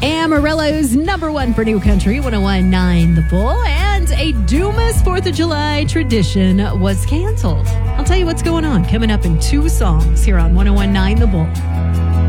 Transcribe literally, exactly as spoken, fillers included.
Amarillo's number one for New Country, one oh one point nine The Bull, and a Dumas fourth of July tradition was canceled. I'll tell you what's going on coming up in two songs here on one oh one point nine The Bull.